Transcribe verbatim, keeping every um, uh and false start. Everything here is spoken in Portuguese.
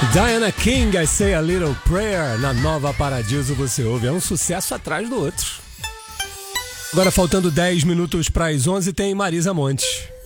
Diana King, I Say a Little Prayer. Na Nova Paradiso você ouve, é um sucesso atrás do outro. Agora faltando dez minutos para as onze tem Marisa Monte.